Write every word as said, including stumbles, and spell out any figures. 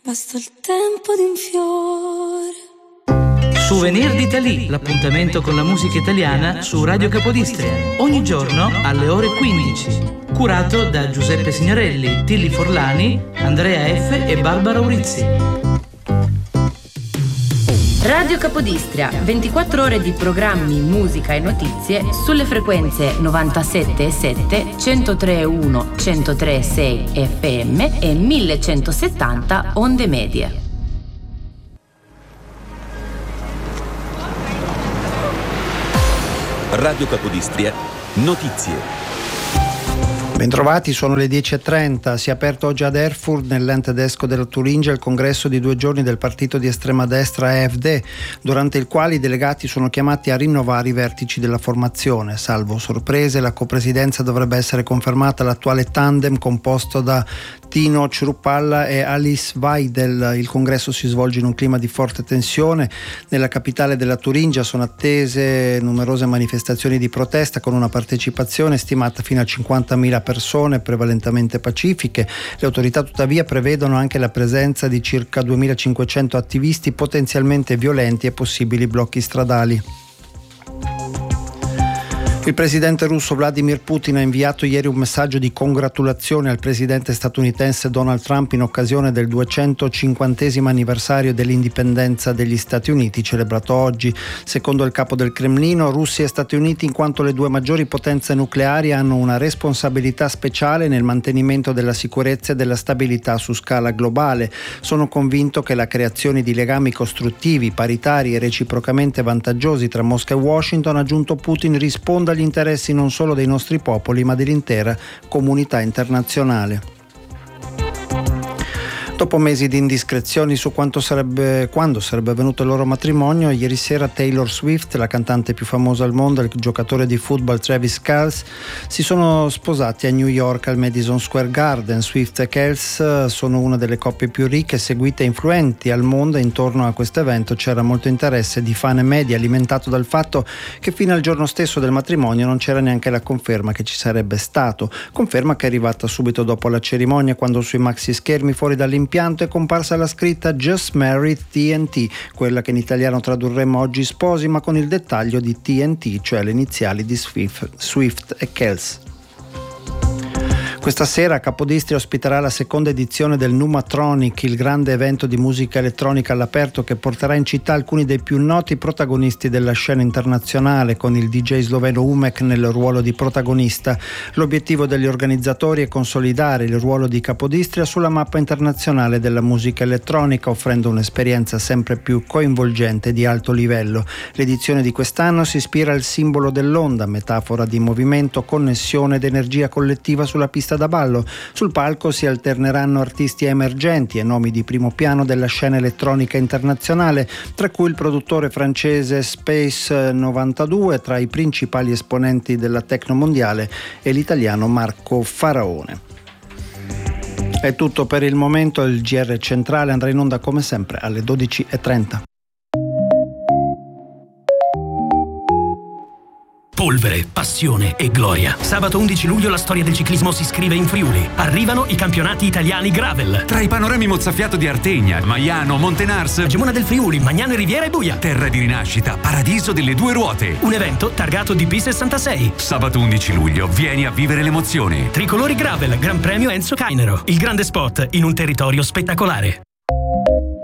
basta il tempo di un fiore. Souvenir d'Italie, l'appuntamento con la musica italiana su Radio Capodistria, ogni giorno alle ore quindici. Curato da Giuseppe Signorelli, Tilly Forlani, Andrea F. e Barbara Urizzi. Radio Capodistria, ventiquattro ore di programmi, musica e notizie sulle frequenze novantasette virgola sette, centotre virgola uno, centotre virgola sei F M e millecentosettanta onde medie. Radio Capodistria, notizie. Bentrovati, sono le dieci e trenta. Si è aperto oggi ad Erfurt, nell'ente tedesco della Turingia, il congresso di due giorni del partito di estrema destra A F D, durante il quale i delegati sono chiamati a rinnovare i vertici della formazione. Salvo sorprese, la copresidenza dovrebbe essere confermata l'attuale tandem composto da Tino Ciruppalla e Alice Weidel. Il congresso si svolge in un clima di forte tensione. Nella capitale della Turingia sono attese numerose manifestazioni di protesta con una partecipazione stimata fino a cinquantamila persone, prevalentemente pacifiche. Le autorità tuttavia prevedono anche la presenza di circa duemilacinquecento attivisti potenzialmente violenti e possibili blocchi stradali. Il presidente russo Vladimir Putin ha inviato ieri un messaggio di congratulazione al presidente statunitense Donald Trump in occasione del duecentocinquantesimo anniversario dell'indipendenza degli Stati Uniti, celebrato oggi. Secondo il capo del Cremlino, Russia e Stati Uniti, in quanto le due maggiori potenze nucleari, hanno una responsabilità speciale nel mantenimento della sicurezza e della stabilità su scala globale. Sono convinto che la creazione di legami costruttivi, paritari e reciprocamente vantaggiosi tra Mosca e Washington, ha aggiunto Putin, risponda agli interessi non solo dei nostri popoli ma dell'intera comunità internazionale. Dopo mesi di indiscrezioni su quanto sarebbe, quando sarebbe avvenuto il loro matrimonio, ieri sera Taylor Swift, la cantante più famosa al mondo, e il giocatore di football Travis Kelce si sono sposati a New York al Madison Square Garden. Swift e Kelce sono una delle coppie più ricche, seguite e influenti al mondo, e intorno a questo evento c'era molto interesse di fan e media, alimentato dal fatto che fino al giorno stesso del matrimonio non c'era neanche la conferma che ci sarebbe stato. Conferma che è arrivata subito dopo la cerimonia, quando sui maxi schermi fuori dall'impianto è comparsa la scritta Just Married T N T, quella che in italiano tradurremmo oggi sposi, ma con il dettaglio di T N T, cioè le iniziali di Swift, Swift e Kelce. Questa sera Capodistria ospiterà la seconda edizione del Numatronic, il grande evento di musica elettronica all'aperto che porterà in città alcuni dei più noti protagonisti della scena internazionale, con il D J sloveno Umek nel ruolo di protagonista. L'obiettivo degli organizzatori è consolidare il ruolo di Capodistria sulla mappa internazionale della musica elettronica, offrendo un'esperienza sempre più coinvolgente e di alto livello. L'edizione di quest'anno si ispira al simbolo dell'onda, metafora di movimento, connessione ed energia collettiva sulla pista da ballo. Sul palco si alterneranno artisti emergenti e nomi di primo piano della scena elettronica internazionale, tra cui il produttore francese Space novantadue, tra i principali esponenti della techno mondiale, e l'italiano Marco Faraone. È tutto per il momento. Il G R centrale andrà in onda come sempre alle dodici e trenta. Polvere, passione e gloria. Sabato undici luglio la storia del ciclismo si scrive in Friuli. Arrivano i campionati italiani gravel. Tra i panorami mozzafiato di Artegna, Maiano, Montenars, Gemona del Friuli, Magnano e Riviera e Buia. Terra di rinascita, paradiso delle due ruote. Un evento targato D P sessantasei. Sabato undici luglio, vieni a vivere l'emozione. Tricolori gravel, Gran Premio Enzo Cainero. Il grande spot in un territorio spettacolare.